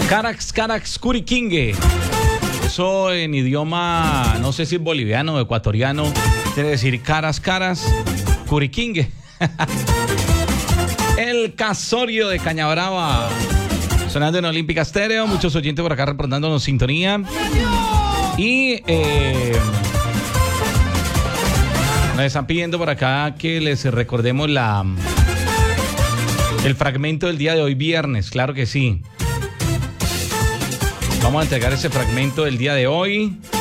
Carax, Curiquingue. Eso en idioma, no sé si boliviano o ecuatoriano, quiere decir caras, Curiquingue. El Casorio de Cañabrava. Sonando en Olímpica Estéreo. Muchos oyentes por acá reportándonos sintonía. Y nos están pidiendo por acá que les recordemos el fragmento del día de hoy, viernes. Claro que sí. Vamos a entregar ese fragmento del día de hoy.